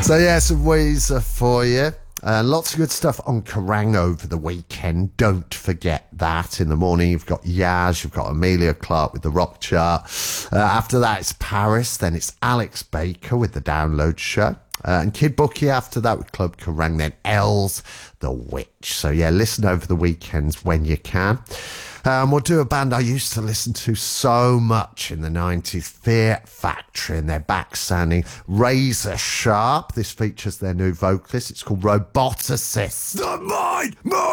So yeah, some Weezer for you. Lots of good stuff on Kerrang over the weekend. Don't forget that. In the morning, you've got Yaz, you've got Amelia Clark with the Rock Chart. After that, it's Paris. Then it's Alex Baker with the Download Show. And Kid Bookie after that with Club Kerrang. Then Els, The Witch. So yeah, listen over the weekends when you can. We'll do a band I used to listen to so much in the 90s, Fear Factory, and they're back sounding razor sharp. This features their new vocalist. It's called Roboticist. Not mine!